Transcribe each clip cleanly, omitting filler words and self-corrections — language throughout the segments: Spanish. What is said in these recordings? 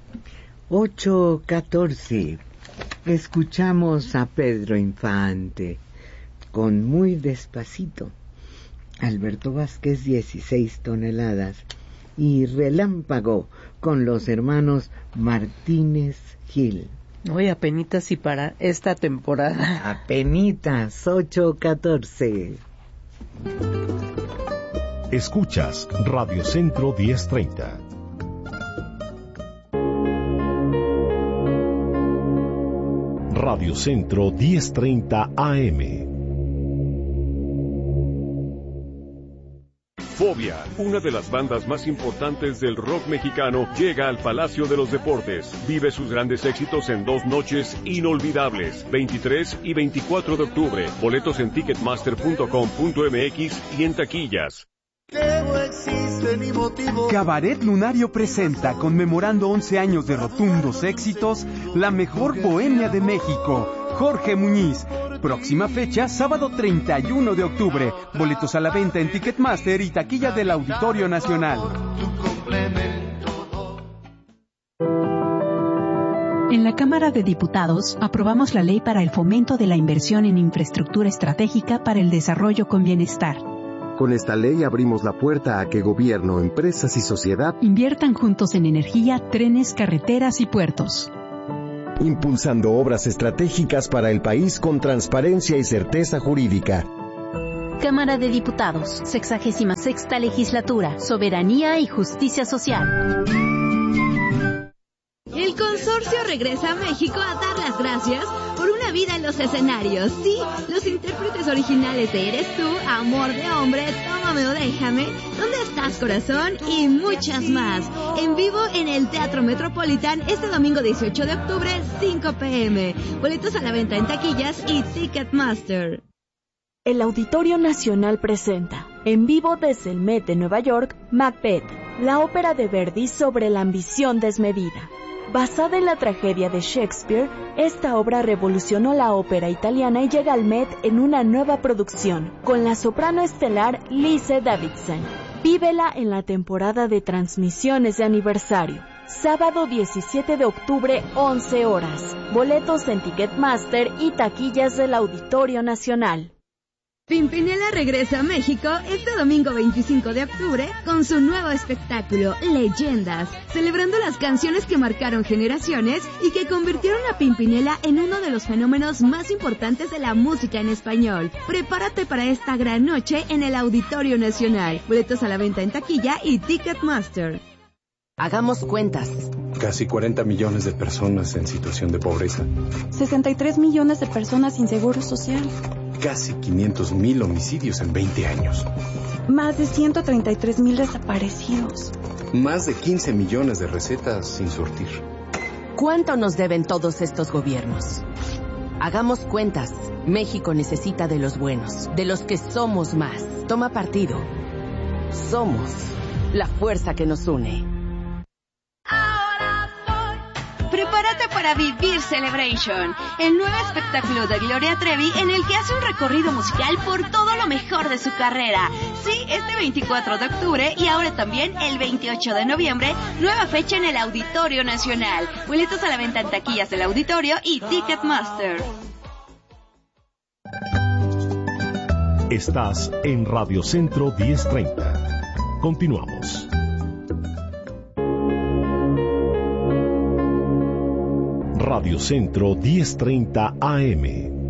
8:14. Escuchamos a Pedro Infante con Muy Despacito, Alberto Vázquez 16 toneladas y Relámpago con los hermanos Martínez Gil. Hoy apenitas y para esta temporada. Apenitas, 8:14. Escuchas Radio Centro 1030. Radio Centro 1030 AM. Fobia, una de las bandas más importantes del rock mexicano, llega al Palacio de los Deportes. Vive sus grandes éxitos en 2 noches inolvidables, 23 y 24 de octubre. Boletos en ticketmaster.com.mx y en taquillas. Cabaret Lunario presenta, conmemorando 11 años de rotundos éxitos, la mejor bohemia de México, Jorge Muñiz. Próxima fecha, sábado 31 de octubre. Boletos a la venta en Ticketmaster y taquilla del Auditorio Nacional. En la Cámara de Diputados aprobamos la ley para el fomento de la inversión en infraestructura estratégica para el desarrollo con bienestar. Con esta ley abrimos la puerta a que gobierno, empresas y sociedad inviertan juntos en energía, trenes, carreteras y puertos. Impulsando obras estratégicas para el país con transparencia y certeza jurídica. Cámara de Diputados, 66ª Legislatura, Soberanía y Justicia Social. El consorcio regresa a México a dar las gracias por una vida en los escenarios. Sí, los intérpretes originales de Eres tú, Amor de hombre, Tómame o déjame, ¿Dónde estás corazón? Y muchas más. En vivo en el Teatro Metropolitan este domingo 18 de octubre, 5 p.m. Boletos a la venta en taquillas y Ticketmaster. El Auditorio Nacional presenta, en vivo desde el Met de Nueva York, Macbeth, la ópera de Verdi sobre la ambición desmedida. Basada en la tragedia de Shakespeare, esta obra revolucionó la ópera italiana y llega al Met en una nueva producción, con la soprano estelar Lise Davidson. Vívela en la temporada de transmisiones de aniversario. Sábado 17 de octubre, 11 horas. Boletos en Ticketmaster y taquillas del Auditorio Nacional. Pimpinela regresa a México este domingo 25 de octubre con su nuevo espectáculo, Leyendas, celebrando las canciones que marcaron generaciones y que convirtieron a Pimpinela en uno de los fenómenos más importantes de la música en español. Prepárate para esta gran noche en el Auditorio Nacional. Boletos a la venta en taquilla y Ticketmaster. Hagamos cuentas. Casi 40 millones de personas en situación de pobreza. 63 millones de personas sin seguro social. Casi 500,000 homicidios en 20 años. Más de 133,000 desaparecidos. Más de 15 millones de recetas sin surtir. ¿Cuánto nos deben todos estos gobiernos? Hagamos cuentas. México necesita de los buenos, de los que somos más. Toma partido. Somos la fuerza que nos une. Prepárate para vivir Celebration, el nuevo espectáculo de Gloria Trevi en el que hace un recorrido musical por todo lo mejor de su carrera. Sí, este 24 de octubre y ahora también el 28 de noviembre, nueva fecha en el Auditorio Nacional. Boletos a la venta en taquillas del Auditorio y Ticketmaster. Estás en Radio Centro 1030. Continuamos. Radio Centro 1030 AM.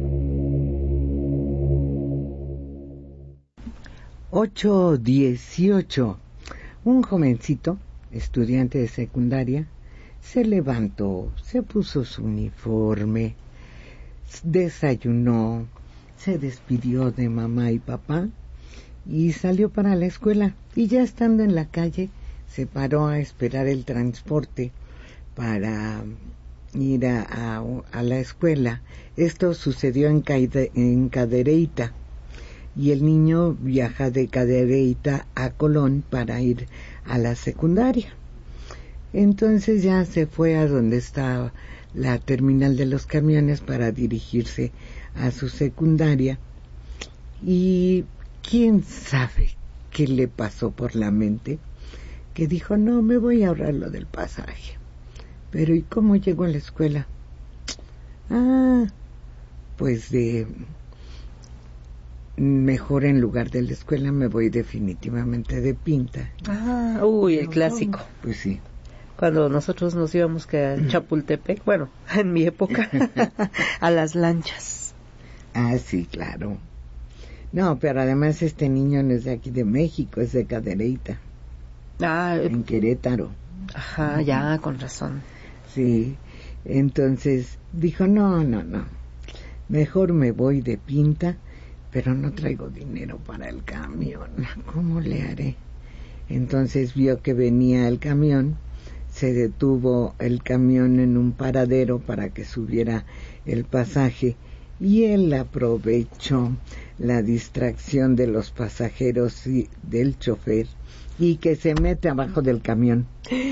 8:18. Un jovencito, estudiante de secundaria, se levantó, se puso su uniforme, desayunó, se despidió de mamá y papá y salió para la escuela. Y ya estando en la calle, se paró a esperar el transporte para ir a la escuela. Esto sucedió en Cadereyta y el niño viaja de Cadereyta a Colón para ir a la secundaria. Entonces ya se fue a donde está la terminal de los camiones para dirigirse a su secundaria y quién sabe qué le pasó por la mente, que dijo: no, me voy a ahorrar lo del pasaje. Pero ¿y cómo llego a la escuela? Pues mejor en lugar de la escuela me voy definitivamente de pinta. El clásico. Pues sí. Cuando nosotros nos íbamos a Chapultepec, bueno, en mi época, a las lanchas. Sí, claro. No, pero además este niño no es de aquí de México, es de Cadereyta. En Querétaro. Ajá, ya, con razón. Sí, entonces dijo, no, mejor me voy de pinta, pero no traigo dinero para el camión, ¿cómo le haré? Entonces vio que venía el camión, se detuvo el camión en un paradero para que subiera el pasaje y él aprovechó la distracción de los pasajeros y del chofer y que se mete abajo del camión.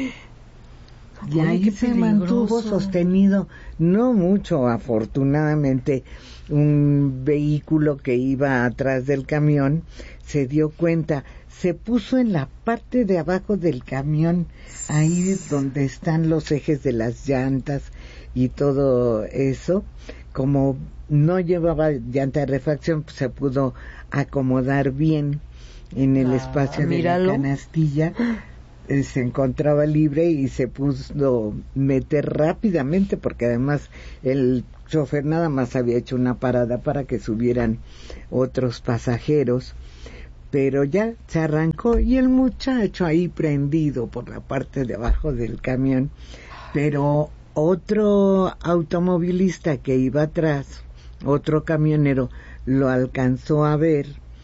Y ahí se mantuvo sostenido, no mucho, afortunadamente, un vehículo que iba atrás del camión se dio cuenta, se puso en la parte de abajo del camión, ahí donde están los ejes de las llantas y todo eso, como no llevaba llanta de refacción, pues se pudo acomodar bien en el espacio de la canastilla. Se encontraba libre y se pudo meter rápidamente porque además el chofer nada más había hecho una parada para que subieran otros pasajeros, pero ya se arrancó y el muchacho ahí prendido por la parte de abajo del camión, pero otro automovilista que iba atrás, otro camionero, lo alcanzó a ver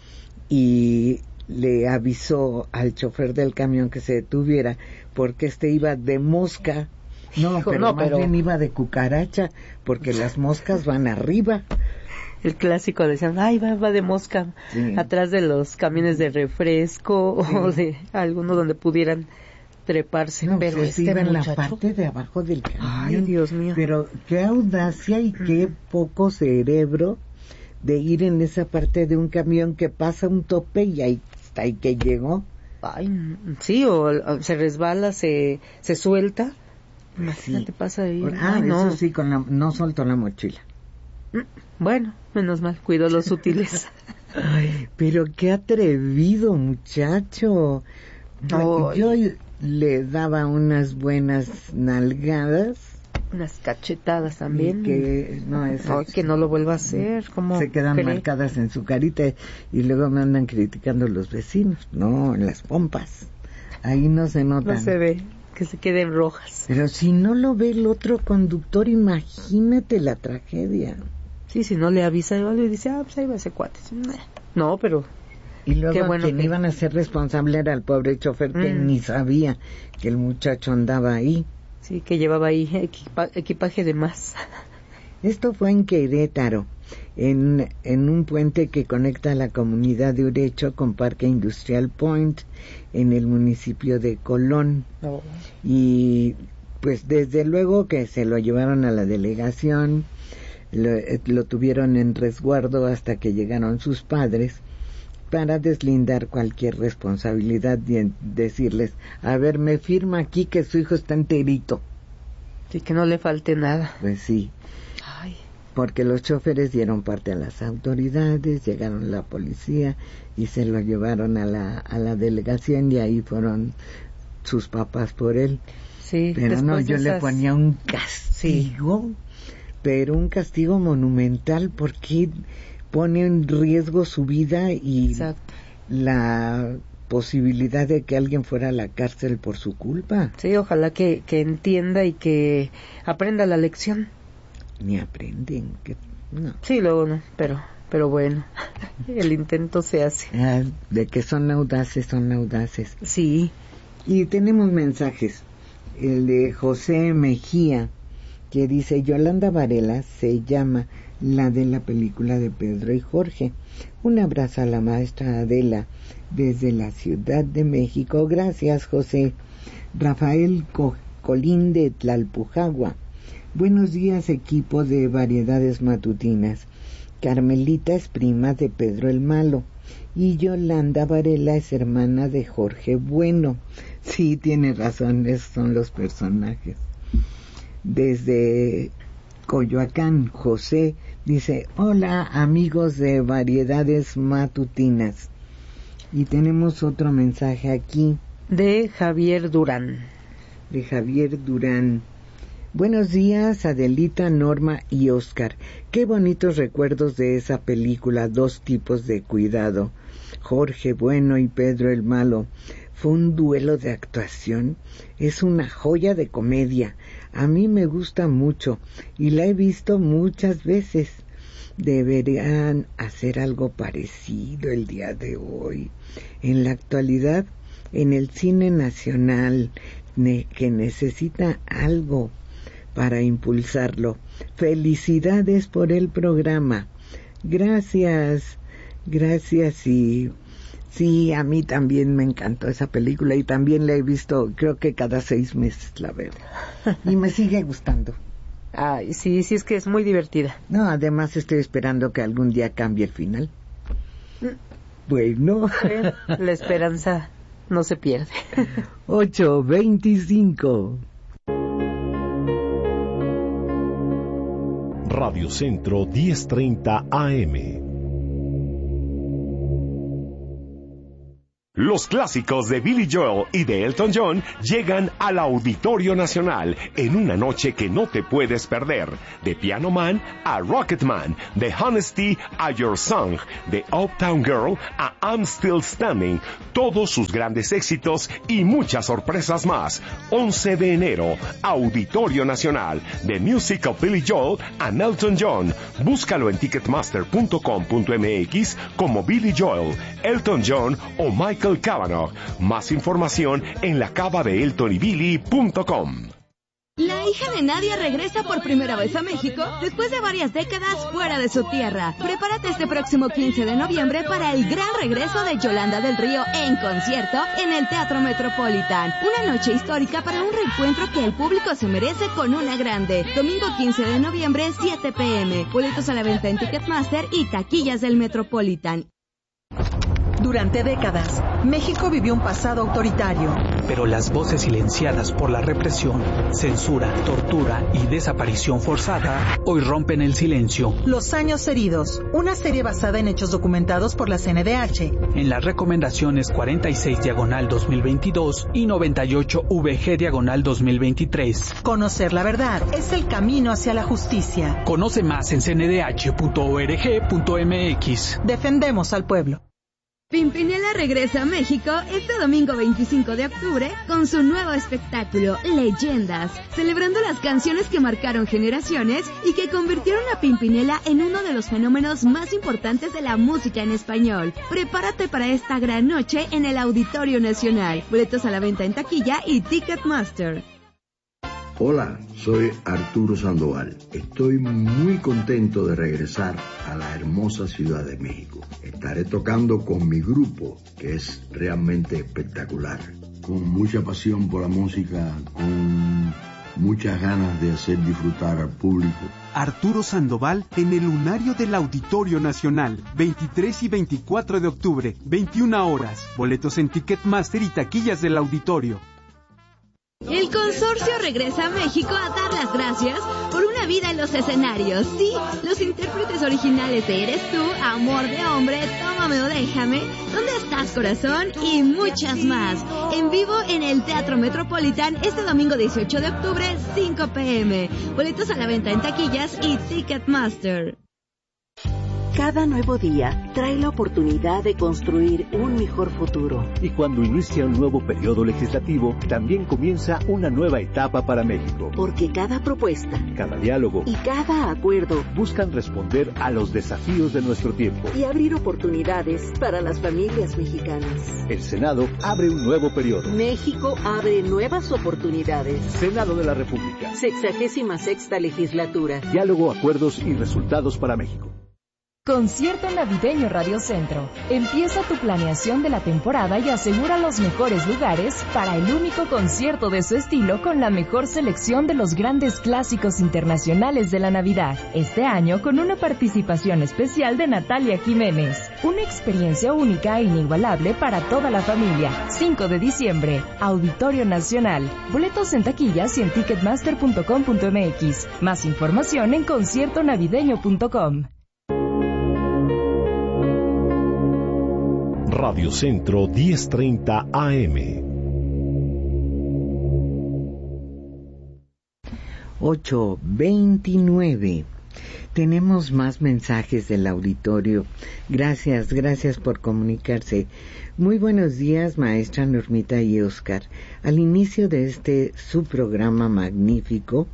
y le avisó al chofer del camión que se detuviera porque iba de mosca. Más bien iba de cucaracha porque las moscas van arriba. El clásico, decían, va de mosca, sí, atrás de los camiones de refresco, sí, o de alguno donde pudieran treparse. Pero iba en la parte de abajo del camión. Ay, Dios mío. Pero qué audacia y qué poco cerebro de ir en esa parte de un camión que pasa un tope y ahí está, y que llegó. Sí, o se resbala, se suelta. Imagínate, sí, pasa ahí. Eso sí, no soltó la mochila. Bueno, menos mal, cuidó los útiles. Pero qué atrevido muchacho. Yo le daba unas buenas nalgadas. Unas cachetadas también. Que no lo vuelva a hacer. ¿Cómo se quedan marcadas en su carita y luego me andan criticando los vecinos. No, en las pompas. Ahí no se notan. No se ve, que se queden rojas. Pero si no lo ve el otro conductor, imagínate la tragedia. Sí, si no le avisa, le dice, pues ahí va ese cuate. No, pero... Y luego quien iban a ser responsable era el pobre chofer que ni sabía que el muchacho andaba ahí. Sí, que llevaba ahí equipaje de más. Esto fue en Querétaro, en un puente que conecta la comunidad de Urecho con Parque Industrial Point, en el municipio de Colón. Y pues desde luego que se lo llevaron a la delegación, lo tuvieron en resguardo hasta que llegaron sus padres para deslindar cualquier responsabilidad y decirles, a ver, me firma aquí que su hijo está enterito. Sí, que no le falte nada. Pues sí. Porque los choferes dieron parte a las autoridades, llegaron la policía y se lo llevaron a la delegación y ahí fueron sus papás por él. Sí, pero no, yo le ponía un castigo, pero un castigo monumental porque pone en riesgo su vida y la posibilidad de que alguien fuera a la cárcel por su culpa. Sí, ojalá que entienda y que aprenda la lección. Ni aprenden, no. Sí, luego no, pero bueno, el intento se hace. De que son audaces. Sí. Y tenemos mensajes. El de José Mejía, que dice, Yolanda Varela se llama la de la película de Pedro y Jorge. Un abrazo a la maestra Adela desde la Ciudad de México. Gracias, José. Rafael Colín de Tlalpujagua. Buenos días, equipo de Variedades Matutinas. Carmelita es prima de Pedro el Malo y Yolanda Varela es hermana de Jorge Bueno. Sí, tiene razón, esos son los personajes. Desde Coyoacán, José dice: hola amigos de Variedades Matutinas. Y tenemos otro mensaje aquí. De Javier Durán. Buenos días, Adelita, Norma y Oscar. Qué bonitos recuerdos de esa película, Dos tipos de cuidado. Jorge Bueno y Pedro el Malo. Fue un duelo de actuación. Es una joya de comedia. A mí me gusta mucho y la he visto muchas veces. Deberían hacer algo parecido el día de hoy. En la actualidad, en el cine nacional, que necesita algo para impulsarlo. Felicidades por el programa. Gracias. Y sí, a mí también me encantó esa película y también la he visto, creo que cada 6 meses la veo. Y me sigue gustando. Ay, sí, es que es muy divertida. No, además estoy esperando que algún día cambie el final. Bueno. La esperanza no se pierde. 8:25. Radio Centro 1030 AM. Los clásicos de Billy Joel y de Elton John llegan al Auditorio Nacional en una noche que no te puedes perder. De Piano Man a Rocketman, de Honesty a Your Song, de Uptown Girl a I'm Still Standing, todos sus grandes éxitos y muchas sorpresas más. 11 de enero, Auditorio Nacional, The Music of Billy Joel and Elton John. Búscalo en ticketmaster.com.mx como Billy Joel, Elton John o Michael Cavanaugh. Más información en lacabadeeltonybilly.com. La hija de Nadia regresa por primera vez a México después de varias décadas fuera de su tierra. Prepárate este próximo 15 de noviembre para el gran regreso de Yolanda del Río en concierto en el Teatro Metropolitan. Una noche histórica para un reencuentro que el público se merece con una grande. Domingo 15 de noviembre, 7 p.m. Boletos a la venta en Ticketmaster y taquillas del Metropolitan. Durante décadas, México vivió un pasado autoritario. Pero las voces silenciadas por la represión, censura, tortura y desaparición forzada hoy rompen el silencio. Los años heridos, una serie basada en hechos documentados por la CNDH. En las recomendaciones 46/2022 y 98/VG/2023. Conocer la verdad es el camino hacia la justicia. Conoce más en cndh.org.mx. Defendemos al pueblo. Pimpinela regresa a México este domingo 25 de octubre con su nuevo espectáculo, Leyendas, celebrando las canciones que marcaron generaciones y que convirtieron a Pimpinela en uno de los fenómenos más importantes de la música en español. Prepárate para esta gran noche en el Auditorio Nacional. Boletos a la venta en taquilla y Ticketmaster. Hola, soy Arturo Sandoval. Estoy muy contento de regresar a la hermosa Ciudad de México. Estaré tocando con mi grupo, que es realmente espectacular. Con mucha pasión por la música, con muchas ganas de hacer disfrutar al público. Arturo Sandoval en el Lunario del Auditorio Nacional, 23 y 24 de octubre, 21 horas. Boletos en Ticketmaster y taquillas del auditorio. El consorcio regresa a México a dar las gracias por una vida en los escenarios. Sí, los intérpretes originales de Eres Tú, Amor de Hombre, Tómame o Déjame, ¿Dónde estás, corazón? Y muchas más. En vivo en el Teatro Metropolitan este domingo 18 de octubre, 5 p.m. Boletos a la venta en taquillas y Ticketmaster. Cada nuevo día trae la oportunidad de construir un mejor futuro. Y cuando inicia un nuevo periodo legislativo, también comienza una nueva etapa para México. Porque cada propuesta, cada diálogo y cada acuerdo buscan responder a los desafíos de nuestro tiempo y abrir oportunidades para las familias mexicanas. El Senado abre un nuevo periodo. México abre nuevas oportunidades. Senado de la República. 66ª legislatura. Diálogo, acuerdos y resultados para México. Concierto Navideño Radio Centro. Empieza tu planeación de la temporada y asegura los mejores lugares para el único concierto de su estilo con la mejor selección de los grandes clásicos internacionales de la Navidad. Este año con una participación especial de Natalia Jiménez. Una experiencia única e inigualable para toda la familia. 5 de diciembre, Auditorio Nacional. Boletos en taquillas y en ticketmaster.com.mx. Más información en conciertonavideño.com. Radio Centro 1030 AM. 8:29. Tenemos más mensajes del auditorio. Gracias por comunicarse. Muy buenos días, maestra Normita y Oscar. Al inicio de su programa magnífico,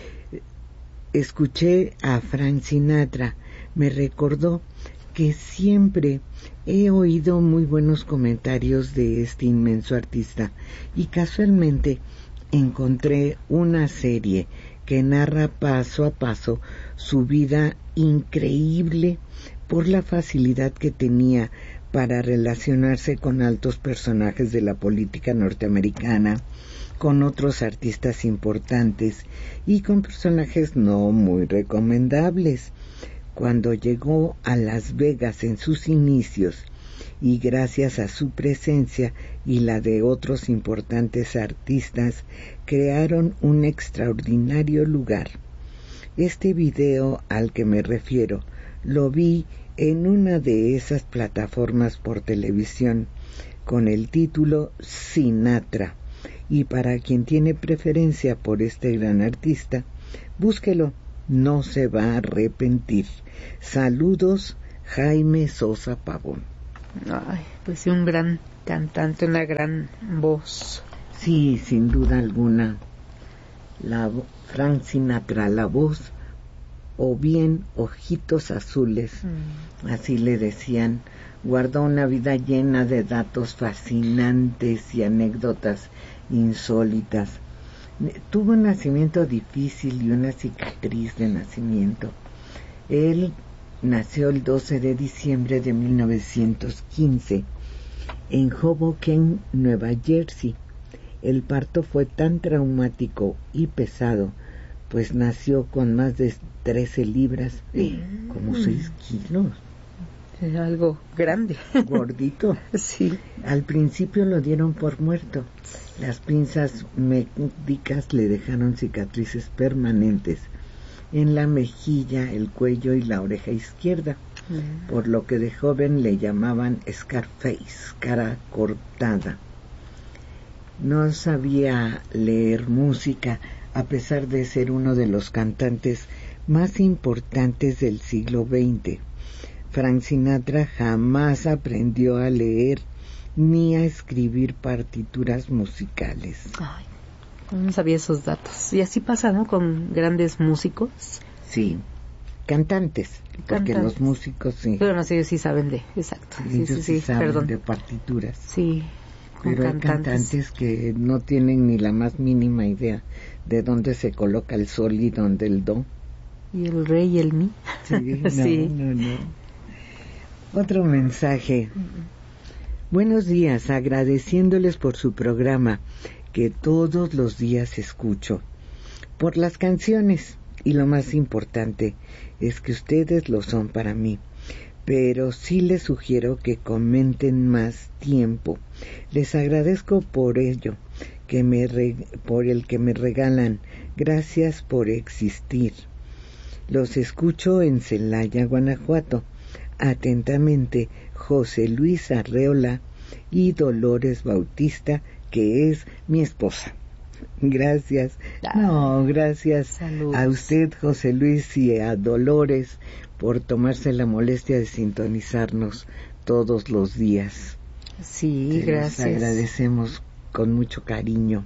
escuché a Frank Sinatra. Me recordó que siempre he oído muy buenos comentarios de este inmenso artista y casualmente encontré una serie que narra paso a paso su vida increíble por la facilidad que tenía para relacionarse con altos personajes de la política norteamericana, con otros artistas importantes y con personajes no muy recomendables. Cuando llegó a Las Vegas en sus inicios y gracias a su presencia y la de otros importantes artistas, crearon un extraordinario lugar. Este video al que me refiero lo vi en una de esas plataformas por televisión con el título Sinatra, y para quien tiene preferencia por este gran artista, búsquelo. No se va a arrepentir. Saludos, Jaime Sosa Pavón. Ay, pues sí, un gran cantante, una gran voz. Sí, sin duda alguna. Frank Sinatra, la voz, o bien Ojitos Azules, así le decían. Guardó una vida llena de datos fascinantes y anécdotas insólitas. Tuvo un nacimiento difícil y una cicatriz de nacimiento. Él nació el 12 de diciembre de 1915 en Hoboken, Nueva Jersey. El parto fue tan traumático y pesado, pues nació con más de 13 libras, como 6 kilos. Era algo grande. Gordito. Sí. Al principio lo dieron por muerto. Las pinzas médicas le dejaron cicatrices permanentes en la mejilla, el cuello y la oreja izquierda, por lo que de joven le llamaban Scarface, cara cortada. No sabía leer música, a pesar de ser uno de los cantantes más importantes del siglo XX. Frank Sinatra jamás aprendió a leer ni a escribir partituras musicales. Ay, no sabía esos datos. Y así pasa, ¿no? Con grandes músicos. Sí, cantantes. Porque los músicos sí. Pero no sé, ellos sí saben de, exacto. Sí, saben de partituras. Sí. Pero hay cantantes que no tienen ni la más mínima idea de dónde se coloca el sol y dónde el do. Y el re y el mi. Sí, no. Otro mensaje. Buenos días, agradeciéndoles por su programa que todos los días escucho, por las canciones, y lo más importante es que ustedes lo son para mí, pero sí les sugiero que comenten más tiempo. Les agradezco por ello, por el que me regalan. Gracias por existir. Los escucho en Celaya, Guanajuato. Atentamente, José Luis Arreola y Dolores Bautista, que es mi esposa. Gracias. Gracias Saludos a usted, José Luis, y a Dolores por tomarse la molestia de sintonizarnos todos los días. Sí, gracias. Les agradecemos con mucho cariño.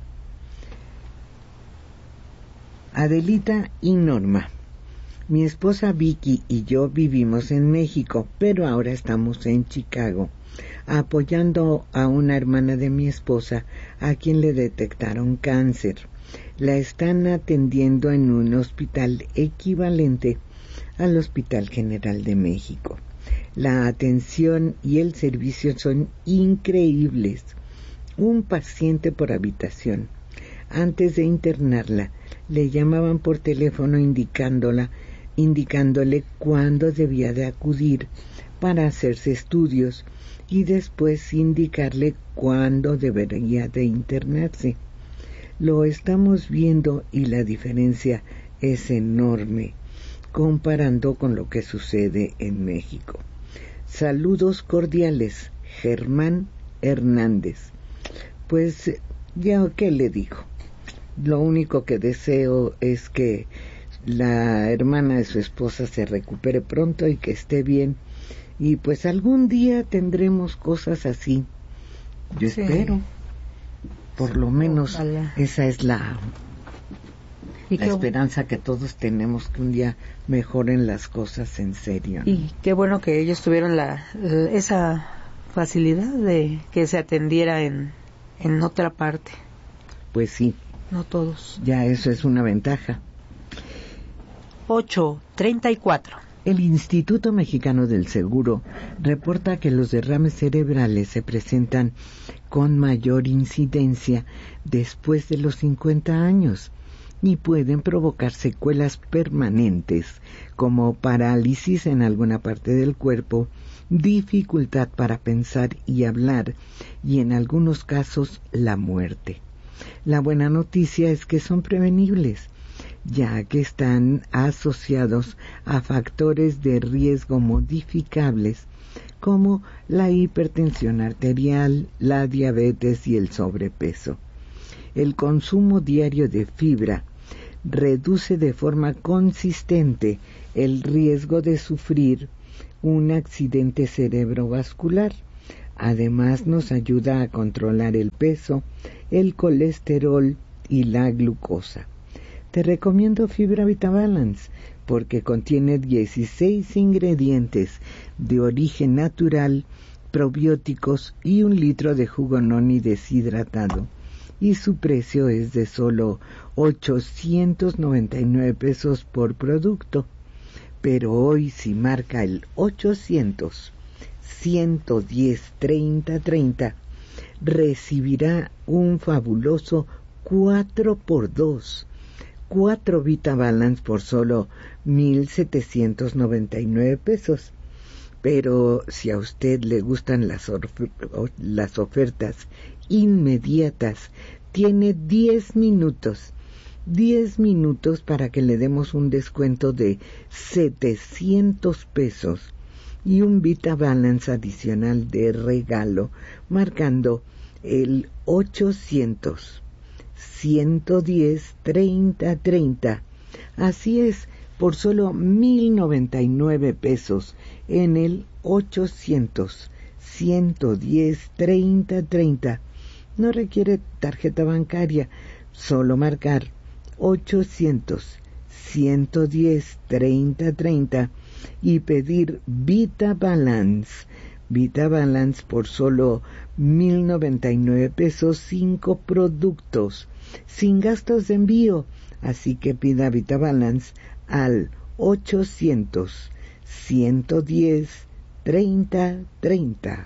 Adelita y Norma. Mi esposa Vicky y yo vivimos en México, pero ahora estamos en Chicago, apoyando a una hermana de mi esposa a quien le detectaron cáncer. La están atendiendo en un hospital equivalente al Hospital General de México. La atención y el servicio son increíbles. Un paciente por habitación. Antes de internarla, le llamaban por teléfono indicándole cuándo debía de acudir para hacerse estudios y después indicarle cuándo debería de internarse. Lo estamos viendo y la diferencia es enorme comparando con lo que sucede en México. Saludos cordiales, Germán Hernández. Pues ya, ¿qué le digo? Lo único que deseo es que la hermana de su esposa se recupere pronto y que esté bien. Y pues algún día tendremos cosas así. Yo espero. Por lo menos ojalá. Esa es la esperanza que todos tenemos, que un día mejoren las cosas en serio, ¿no? Y qué bueno que ellos tuvieron esa facilidad de que se atendiera en otra parte. Pues sí. No todos. Ya eso es una ventaja. 8:34. El Instituto Mexicano del Seguro reporta que los derrames cerebrales se presentan con mayor incidencia después de los 50 años y pueden provocar secuelas permanentes como parálisis en alguna parte del cuerpo, dificultad para pensar y hablar y en algunos casos la muerte. La buena noticia es que son prevenibles, ya que están asociados a factores de riesgo modificables como la hipertensión arterial, la diabetes y el sobrepeso. El consumo diario de fibra reduce de forma consistente el riesgo de sufrir un accidente cerebrovascular. Además, nos ayuda a controlar el peso, el colesterol y la glucosa. Te recomiendo Fibra VitaBalance porque contiene 16 ingredientes de origen natural, probióticos y 1 litro de jugo noni deshidratado. Y su precio es de solo 899 pesos por producto. Pero hoy, si marca el 800-110-3030, recibirá un fabuloso 4x2. 4 VitaBalance por solo 1,799 pesos. Pero si a usted le gustan las ofertas inmediatas, tiene 10 minutos para que le demos un descuento de 700 pesos y un VitaBalance adicional de regalo, marcando el 800-110-3030. Así es, por solo 1,099 pesos en el 800-110-3030. No requiere tarjeta bancaria, solo marcar 800-110-3030 y pedir VitaBalance. VitaBalance por solo 1,099 pesos, 5 productos, sin gastos de envío. Así que pida VitaBalance al 800-110-3030.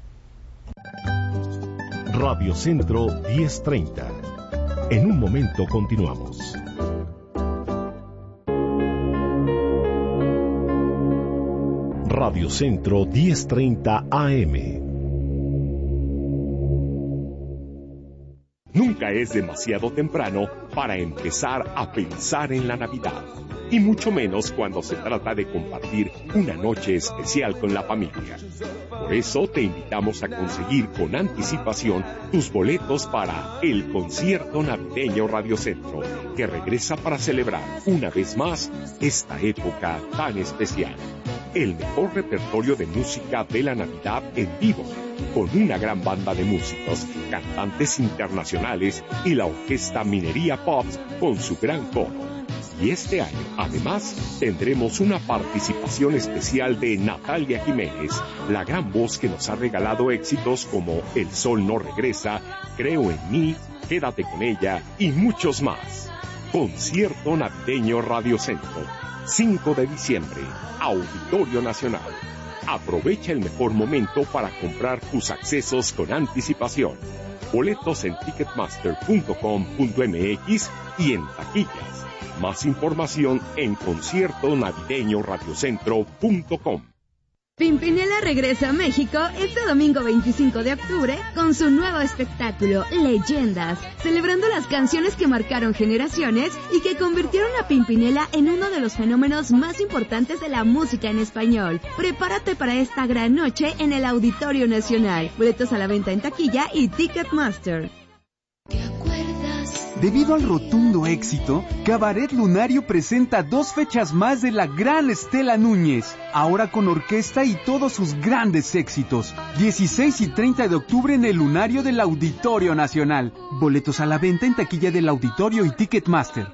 Radio Centro 1030. En un momento continuamos. Radio Centro 1030 AM. Nunca es demasiado temprano para empezar a pensar en la Navidad, y mucho menos cuando se trata de compartir una noche especial con la familia. Por eso te invitamos a conseguir con anticipación tus boletos para el concierto navideño Radio Centro, que regresa para celebrar una vez más esta época tan especial. El mejor repertorio de música de la Navidad en vivo, con una gran banda de músicos, cantantes internacionales y la orquesta Minería Pops con su gran coro. Y este año, además, tendremos una participación especial de Natalia Jiménez, la gran voz que nos ha regalado éxitos como El Sol No Regresa, Creo en Mí, Quédate con Ella y muchos más. Concierto Navideño Radio Centro. 5 de diciembre, Auditorio Nacional. Aprovecha el mejor momento para comprar tus accesos con anticipación. Boletos en ticketmaster.com.mx y en taquillas. Más información en conciertonavideñoradiocentro.com. Pimpinela regresa a México este domingo 25 de octubre con su nuevo espectáculo, Leyendas, celebrando las canciones que marcaron generaciones y que convirtieron a Pimpinela en uno de los fenómenos más importantes de la música en español. Prepárate para esta gran noche en el Auditorio Nacional. Boletos a la venta en taquilla y Ticketmaster. Debido al rotundo éxito, Cabaret Lunario presenta 2 fechas más de la gran Estela Núñez, ahora con orquesta y todos sus grandes éxitos. 16 y 30 de octubre en el Lunario del Auditorio Nacional. Boletos a la venta en taquilla del Auditorio y Ticketmaster.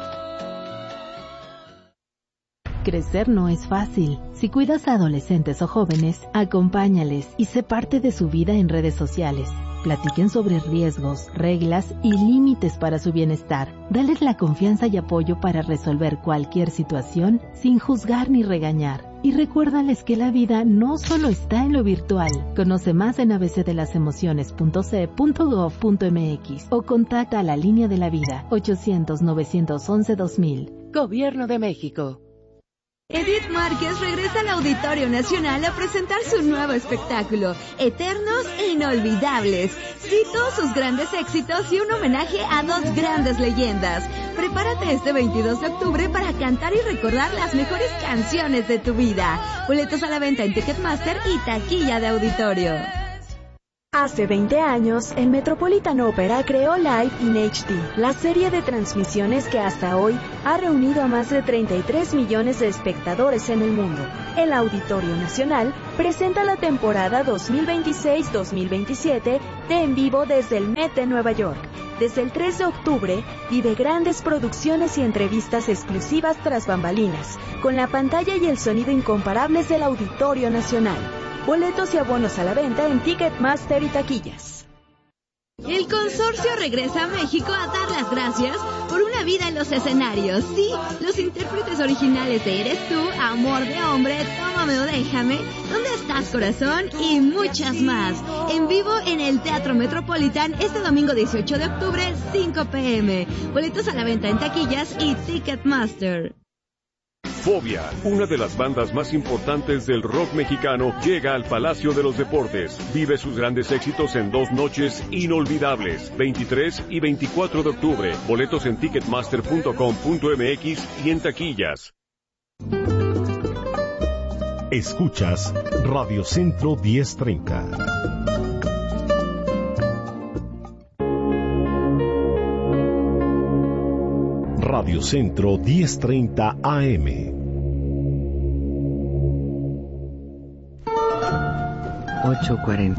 Crecer no es fácil. Si cuidas a adolescentes o jóvenes, acompáñales y sé parte de su vida en redes sociales. Platiquen sobre riesgos, reglas y límites para su bienestar. Dales la confianza y apoyo para resolver cualquier situación sin juzgar ni regañar. Y recuérdales que la vida no solo está en lo virtual. Conoce más en abcdelasemociones.ce.gov.mx o contacta a la Línea de la Vida 800-911-2000. Gobierno de México. Edith Márquez regresa al Auditorio Nacional a presentar su nuevo espectáculo, Eternos e Inolvidables. Sí, todos sus grandes éxitos y un homenaje a 2 grandes leyendas. Prepárate este 22 de octubre para cantar y recordar las mejores canciones de tu vida. Boletos a la venta en Ticketmaster y taquilla de auditorio. Hace 20 años, el Metropolitan Opera creó Live in HD, la serie de transmisiones que hasta hoy ha reunido a más de 33 millones de espectadores en el mundo. El Auditorio Nacional presenta la temporada 2026-2027 de En Vivo desde el Met de Nueva York. Desde el 3 de octubre, vive grandes producciones y entrevistas exclusivas tras bambalinas, con la pantalla y el sonido incomparables del Auditorio Nacional. Boletos y abonos a la venta en Ticketmaster y taquillas. El consorcio regresa a México a dar las gracias por una vida en los escenarios. Sí, los intérpretes originales de Eres Tú, Amor de Hombre, Tómame o Déjame, ¿Dónde estás, corazón? Y muchas más. En vivo en el Teatro Metropolitan este domingo 18 de octubre, 5 p.m. Boletos a la venta en taquillas y Ticketmaster. Fobia, una de las bandas más importantes del rock mexicano, llega al Palacio de los Deportes. Vive sus grandes éxitos en 2 noches inolvidables, 23 y 24 de octubre. Boletos en ticketmaster.com.mx y en taquillas. Escuchas Radio Centro 1030. Radio Centro 1030 AM. 8:40.